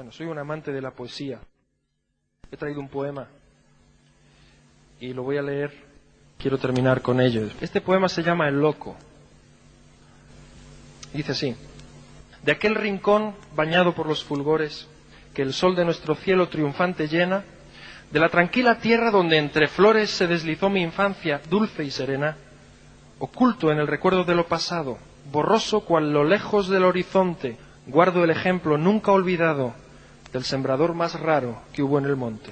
Bueno, soy un amante de la poesía. He traído un poema y lo voy a leer. Quiero terminar con ello. Este poema se llama El Loco. Dice así: de aquel rincón bañado por los fulgores que el sol de nuestro cielo triunfante llena, de la tranquila tierra donde entre flores se deslizó mi infancia dulce y serena, oculto en el recuerdo de lo pasado, borroso cual lo lejos del horizonte, guardo el ejemplo nunca olvidado del sembrador más raro que hubo en el monte.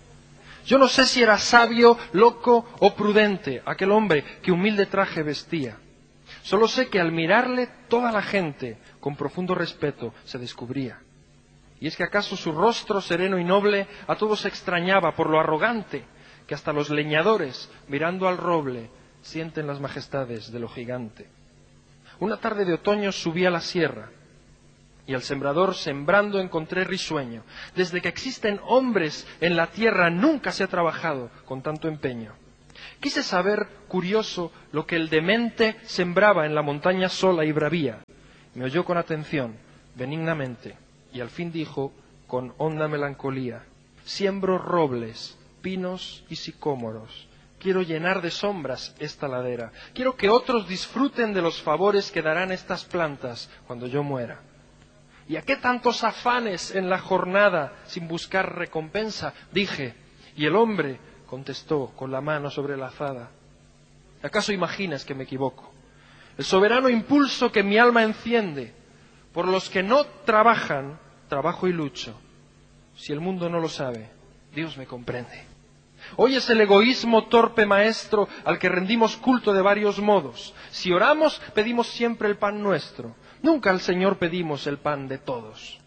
Yo no sé si era sabio, loco o prudente aquel hombre que humilde traje vestía. Solo sé que al mirarle toda la gente con profundo respeto se descubría. Y es que acaso su rostro sereno y noble a todos extrañaba por lo arrogante que hasta los leñadores, mirando al roble, sienten las majestades de lo gigante. Una tarde de otoño subí a la sierra y al sembrador sembrando encontré risueño. Desde que existen hombres en la tierra nunca se ha trabajado con tanto empeño. Quise saber, curioso, lo que el demente sembraba en la montaña sola y bravía. Me oyó con atención, benignamente, y al fin dijo, con honda melancolía: siembro robles, pinos y sicómoros. Quiero llenar de sombras esta ladera. Quiero que otros disfruten de los favores que darán estas plantas cuando yo muera. ¿Y a qué tantos afanes en la jornada sin buscar recompensa? Dije, y el hombre contestó con la mano sobre la azada: ¿acaso imaginas que me equivoco? El soberano impulso que mi alma enciende, por los que no trabajan, trabajo y lucho. Si el mundo no lo sabe, Dios me comprende. Hoy es el egoísmo torpe maestro al que rendimos culto de varios modos. Si oramos, pedimos siempre el pan nuestro. Nunca al Señor pedimos el pan de todos.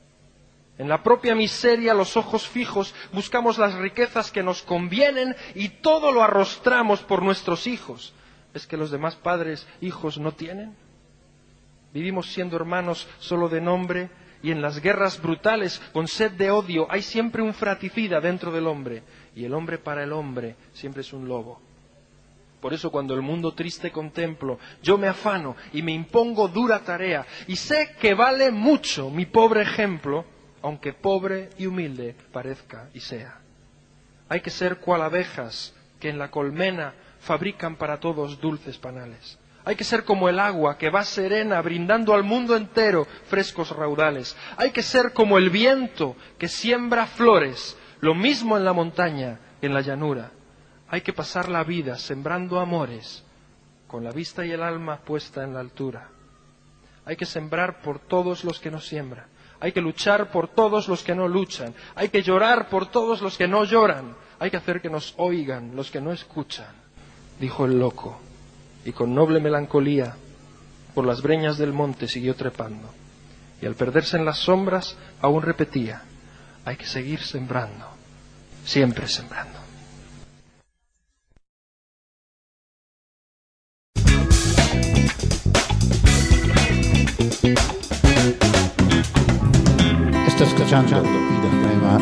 En la propia miseria, los ojos fijos, buscamos las riquezas que nos convienen y todo lo arrostramos por nuestros hijos. ¿Es que los demás padres hijos no tienen? Vivimos siendo hermanos solo de nombre y en las guerras brutales, con sed de odio, hay siempre un fratricida dentro del hombre y el hombre para el hombre siempre es un lobo. Por eso cuando el mundo triste contemplo, yo me afano y me impongo dura tarea y sé que vale mucho mi pobre ejemplo, aunque pobre y humilde parezca y sea. Hay que ser cual abejas que en la colmena fabrican para todos dulces panales. Hay que ser como el agua que va serena brindando al mundo entero frescos raudales. Hay que ser como el viento que siembra flores, lo mismo en la montaña que en la llanura. Hay que pasar la vida sembrando amores, con la vista y el alma puesta en la altura. Hay que sembrar por todos los que no siembran. Hay que luchar por todos los que no luchan. Hay que llorar por todos los que no lloran. Hay que hacer que nos oigan los que no escuchan, dijo el loco. Y con noble melancolía por las breñas del monte siguió trepando. Y al perderse en las sombras aún repetía: hay que seguir sembrando, siempre sembrando. Está escuchando